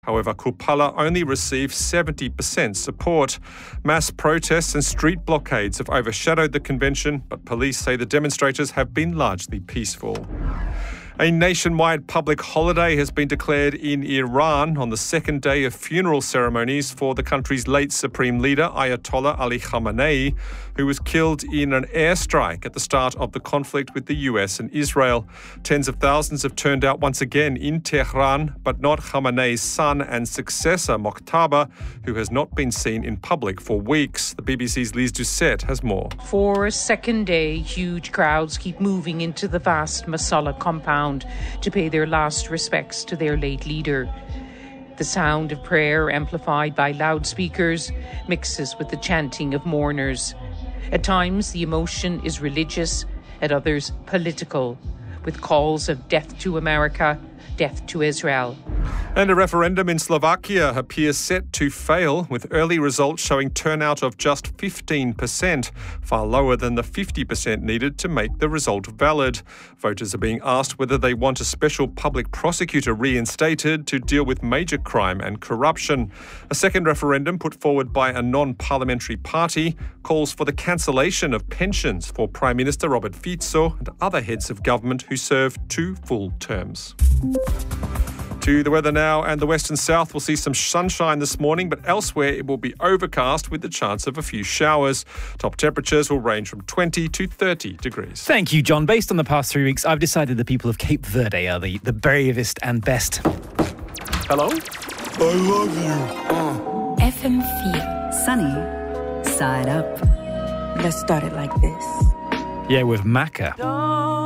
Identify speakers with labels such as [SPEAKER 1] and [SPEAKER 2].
[SPEAKER 1] However, Kupala only received 70% support. Mass protests and street blockades have overshadowed the convention, but police say the demonstrators have been largely peaceful. A nationwide public holiday has been declared in Iran on the second day of funeral ceremonies for the country's late supreme leader, Ayatollah Ali Khamenei, who was killed in an airstrike at the start of the conflict with the US and Israel. Tens of thousands have turned out once again in Tehran, but not Khamenei's son and successor, Mokhtaba, who has not been seen in public for weeks. The BBC's Lise Doucette has more.
[SPEAKER 2] For a second day, huge crowds keep moving into the vast Masala compound to pay their last respects to their late leader. The sound of prayer, amplified by loudspeakers, mixes with the chanting of mourners. At times, the emotion is religious, at others, political, with calls of death to America, death to Israel.
[SPEAKER 1] And a referendum in Slovakia appears set to fail, with early results showing turnout of just 15%, far lower than the 50% needed to make the result valid. Voters are being asked whether they want a special public prosecutor reinstated to deal with major crime and corruption. A second referendum put forward by a non-parliamentary party calls for the cancellation of pensions for Prime Minister Robert Fico and other heads of government who serve 2 full terms. To the weather now, and the western south will see some sunshine this morning, but elsewhere it will be overcast with the chance of a few showers. Top temperatures will range from 20 to 30 degrees.
[SPEAKER 3] Thank you, John. Based on the past 3 weeks, I've decided the people of Cape Verde are the bravest and best.
[SPEAKER 1] Hello?
[SPEAKER 4] I love you.
[SPEAKER 5] FM4 Sunny Side Up.
[SPEAKER 6] Let's start it like this.
[SPEAKER 3] Yeah, with Macca.